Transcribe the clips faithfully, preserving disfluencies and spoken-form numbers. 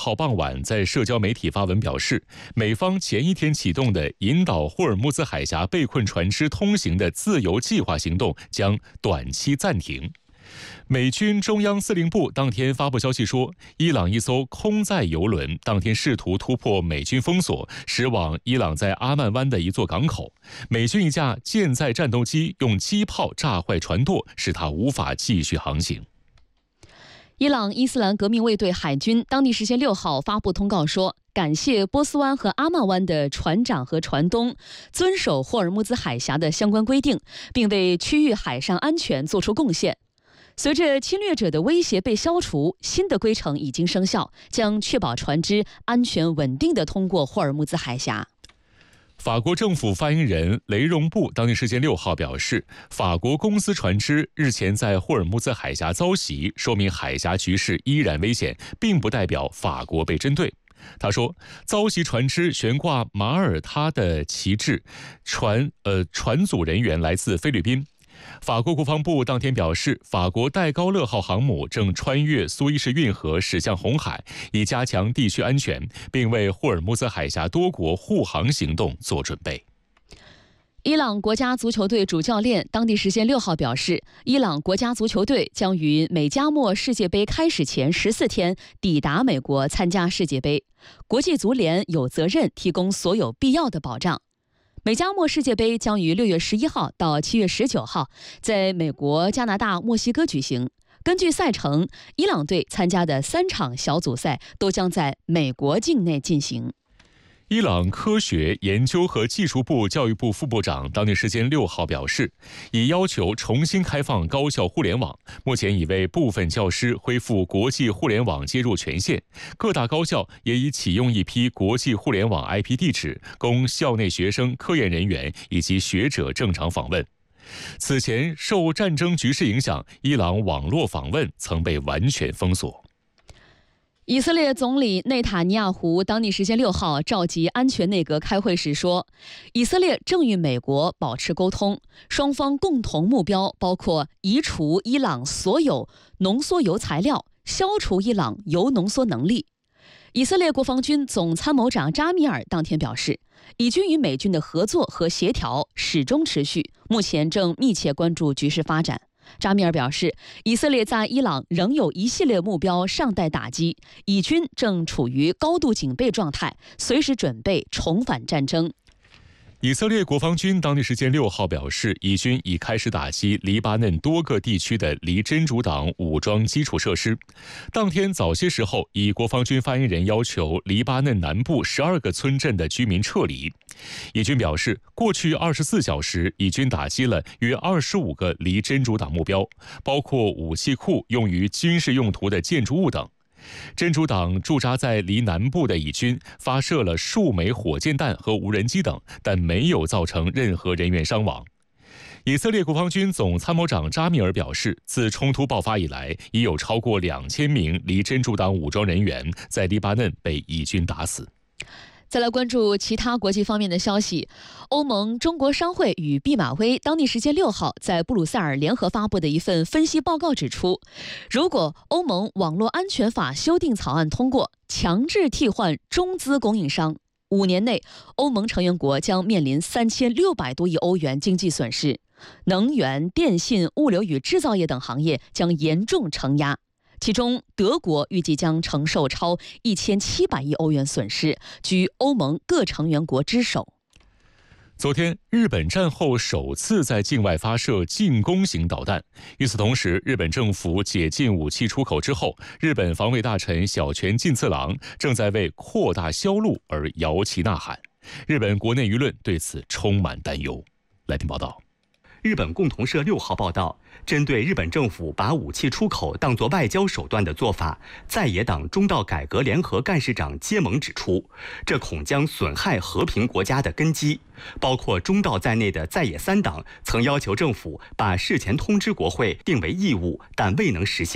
号傍晚在社交媒体发文表示，美方前一天启动的引导霍尔木兹海峡被困船只通行的自由计划行动将短期暂停。美军中央司令部当天发布消息说，伊朗一艘空载油轮当天试图突破美军封锁，驶往伊朗在阿曼湾的一座港口。美军一架舰载战斗机用机炮炸坏船舵，使它无法继续航行。 伊朗伊斯兰革命卫队海军当地时间六号发布通告说，感谢波斯湾和阿曼湾的船长和船东遵守霍尔木兹海峡的相关规定，并为区域海上安全做出贡献。随着侵略者的威胁被消除，新的规程已经生效，将确保船只安全稳定地通过霍尔木兹海峡。 法国政府发言人雷荣布当地时间六号表示，法国公司船只日前在霍尔木兹海峡遭袭，说明海峡局势依然危险，并不代表法国被针对。他说，遭袭船只悬挂马耳他的旗帜，船呃船组人员来自菲律宾。法国国防部当天表示，法国戴高乐号航母正穿越苏伊士运河驶向红海，以加强地区安全，并为霍尔木兹海峡多国护航行动做准备。 伊朗国家足球队主教练当地时间六号表示，伊朗国家足球队将于美加墨世界杯开始前十四天抵达美国参加世界杯，国际足联有责任提供所有必要的保障。美加墨世界杯将于六月十一号到七月十九号在美国、加拿大、墨西哥举行。根据赛程，伊朗队参加的三场小组赛都将在美国境内进行。 伊朗科学研究和技术部教育部副部长当地时间六号表示，已要求重新开放高校互联网，目前已为部分教师恢复国际互联网接入权限。各大高校也已启用一批国际互联网 I P 地址，供校内学生、科研人员以及学者正常访问。此前受战争局势影响，伊朗网络访问曾被完全封锁。 以色列总理内塔尼亚胡当地时间六号召集安全内阁开会时说，以色列正与美国保持沟通，双方共同目标包括移除伊朗所有浓缩铀材料，消除伊朗铀浓缩能力。以色列国防军总参谋长扎米尔当天表示，以军与美军的合作和协调始终持续，目前正密切关注局势发展。扎米尔表示，以色列在伊朗仍有一系列目标尚待打击，以军正处于高度警备状态，随时准备重返战争。 以色列国防军当地时间六号表示，以军已开始打击黎巴嫩多个地区的离真主党武装基础设施。当天早些时候，以国防军发言人要求黎巴嫩南部十二个村镇的居民撤离。以军表示，过去二十四小时，以军打击了约二十五个离真主党目标，包括武器库、用于军事用途的建筑物等。真主党驻扎在离南部的以军发射了数枚火箭弹和无人机等，但没有造成任何人员伤亡。以色列国防军总参谋长扎米尔表示，自冲突爆发以来，已有超过两千名离真主党武装人员在黎巴嫩被以军打死。 再来关注其他国际方面的消息。欧盟中国商会与毕马威当地时间六号在布鲁塞尔联合发布的一份分析报告指出，如果欧盟网络安全法修订草案通过，强制替换中资供应商，五年内欧盟成员国将面临三千六百多亿欧元经济损失，能源、电信、物流与制造业等行业将严重承压。其中，德国预计将承受超一千七百亿欧元损失，居欧盟各成员国之首。 昨天，日本战后首次在境外发射进攻型导弹。与此同时，日本政府解禁武器出口之后，日本防卫大臣小泉进次郎正在为扩大销路而摇旗呐喊。日本国内舆论对此充满担忧。来听报道。 日本共同社六号报道，针对日本政府把武器出口当作外交手段的做法，在野党中道改革联合干事长菅盟指出，这恐将损害和平国家的根基。包括中道在内的在野三党曾要求政府把事前通知国会定为义务，但未能实现。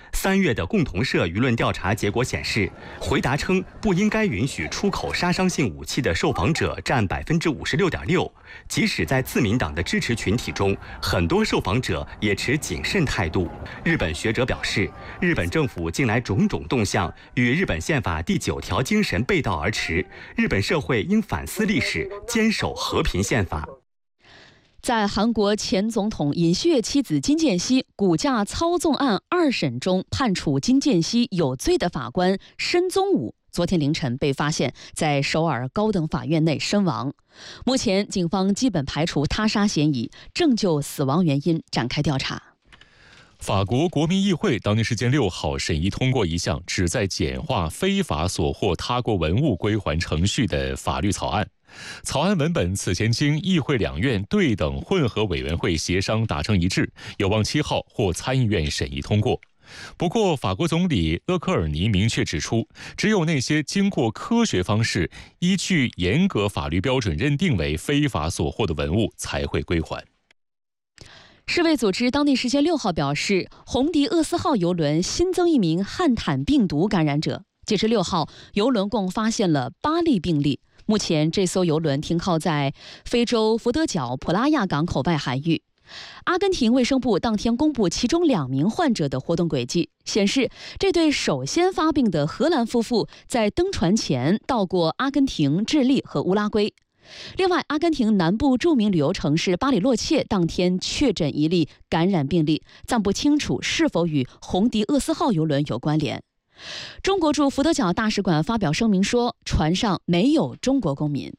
三月的共同社舆论调查结果显示，回答称不应该允许出口杀伤性武器的受访者占百分之五十六点六。即使在自民党的支持群体中，很多受访者也持谨慎态度。日本学者表示，日本政府近来种种动向与日本宪法第九条精神背道而驰，日本社会应反思历史，坚守和平宪法。 在韩国前总统尹锡悦妻子金建熙股价操纵案二审中判处金建熙有罪的法官申宗武，昨天凌晨被发现在首尔高等法院内身亡。目前警方基本排除他杀嫌疑，正就死亡原因展开调查。 法国国民议会当地时间六号审议通过一项旨在简化非法索获他国文物归还程序的法律草案。草案文本此前经议会两院对等混合委员会协商达成一致，有望七号获参议院审议通过。不过，法国总理勒科尔尼明确指出，只有那些经过科学方式、依据严格法律标准认定为非法所获的文物才会归还。 世卫组织当地时间六号表示，红迪厄斯号邮轮新增一名汉坦病毒感染者。截至六号，邮轮共发现了八例病例。目前，这艘邮轮停靠在非洲福德角普拉亚港口外海域。阿根廷卫生部当天公布其中两名患者的活动轨迹，显示这对首先发病的荷兰夫妇在登船前到过阿根廷、智利和乌拉圭。另外，阿根廷南部著名旅游城市巴里洛切当天确诊一例感染病例，暂不清楚是否与红迪厄斯号邮轮有关联。中国驻福德角大使馆发表声明说，船上没有中国公民。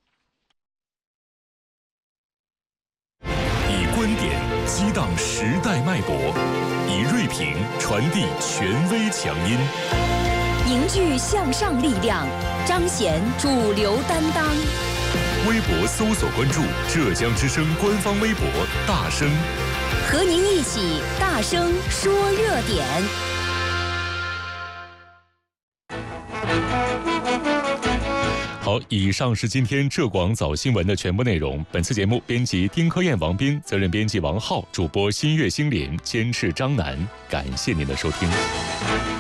以观点激荡时代脉搏，以锐评传递权威强音， 凝聚向上力量，彰显主流担当。 微博搜索关注浙江之声官方微博大声， 和您一起大声说热点。 好，以上是今天浙广早新闻的全部内容。本次节目编辑丁科燕、王斌，责任编辑王浩，主播新月星林，监制张楠。感谢您的收听。